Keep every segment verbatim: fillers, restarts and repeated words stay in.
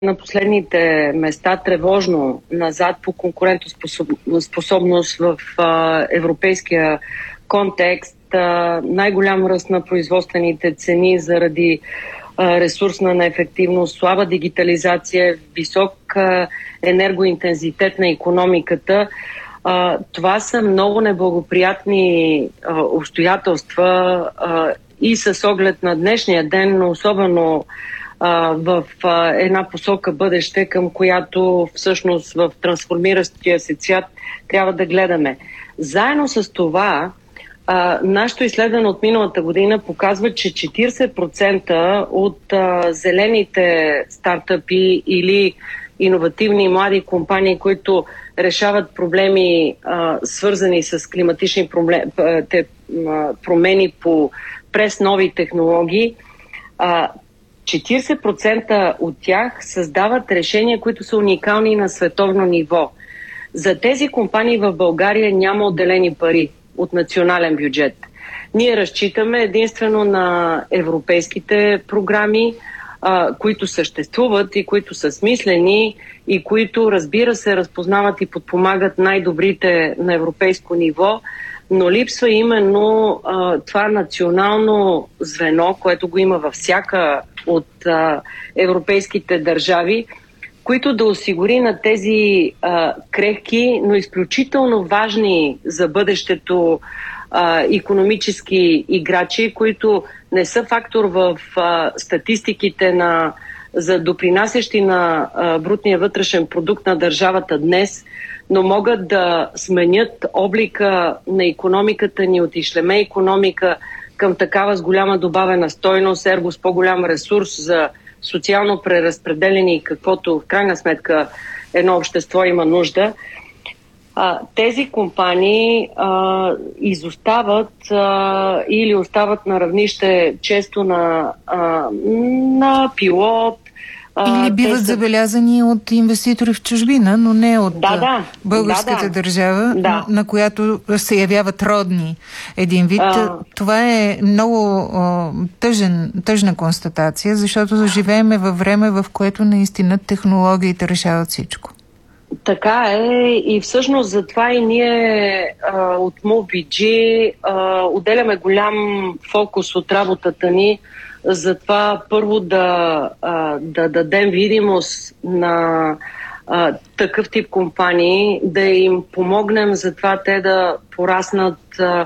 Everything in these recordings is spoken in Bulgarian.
на последните места тревожно назад по конкурентоспособност в а, европейския контекст. А, най-голям ръст на производствените цени заради а, ресурсна неефективност, слаба дигитализация, висок а, енергоинтензитет на икономиката. А, това са много неблагоприятни а, обстоятелства а, и с оглед на днешния ден, но особено в една посока бъдеще, към която всъщност в трансформиращия се свят трябва да гледаме. Заедно с това, нашето изследване от миналата година показва, че четирийсет процента от зелените стартъпи или иновативни млади компании, които решават проблеми, свързани с климатични промени по, през нови технологии, четирийсет процента от тях създават решения, които са уникални на световно ниво. За тези компании в България няма отделени пари от национален бюджет. Ние разчитаме единствено на европейските програми, а, които съществуват и които са смислени и които, разбира се, разпознават и подпомагат най-добрите на европейско ниво, но липсва именно а, това национално звено, което го има във всяка от а, европейските държави, които да осигури на тези а, крехки, но изключително важни за бъдещето а, икономически играчи, които не са фактор в а, статистиките на, за допринасящи на а, брутния вътрешен продукт на държавата днес, но могат да сменят облика на икономиката ни от ишлеме икономика към такава с голяма добавена стойност, ерго с по-голям ресурс за социално преразпределение и каквото в крайна сметка едно общество има нужда. А, тези компании а, изостават а, или остават на равнище често на, а, на пилот. Или биват са... забелязани от инвеститори в чужбина, но не от да, да, българската да, да. държава, да. на която се явяват родни един вид. А... Това е много о, тъжен, тъжна констатация, защото живееме във време, в което наистина технологиите решават всичко. Така е и всъщност затова и ние а, от MoveBG а, отделяме голям фокус от работата ни за това първо да, а, да дадем видимост на а, такъв тип компании, да им помогнем за това те да пораснат а,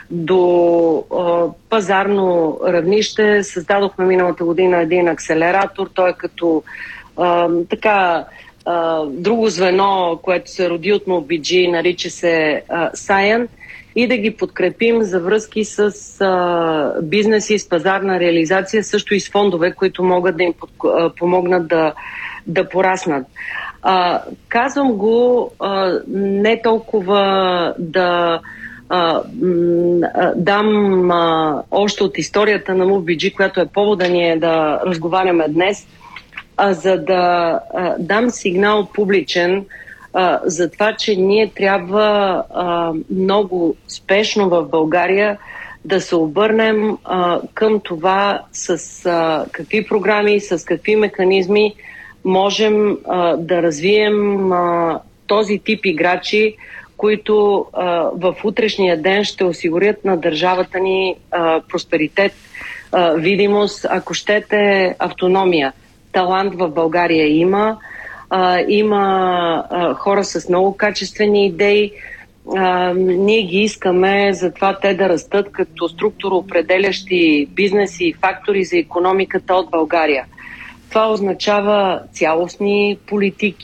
до а, пазарно равнище. Създадохме миналата година един акселератор, той е като а, така а, друго звено, което се роди от MoveBG, нарича се а, Science, и да ги подкрепим за връзки с а, бизнеси, с пазарна реализация, също и с фондове, които могат да им под, а, помогнат да, да пораснат. А, казвам го а, не толкова да а, м, а, дам а, още от историята на MoveBG, която е повода ние да разговаряме днес, а за да а, дам сигнал публичен Uh, за това, че ние трябва uh, много спешно в България да се обърнем uh, към това с uh, какви програми, с какви механизми можем uh, да развием uh, този тип играчи, които uh, в утрешния ден ще осигурят на държавата ни uh, просперитет, uh, видимост, ако щете автономия. Талант в България има. Uh, има uh, хора с много качествени идеи. Uh, ние ги искаме за това те да растат като структуроопределящи бизнеси и фактори за икономиката от България. Това означава цялостни политики,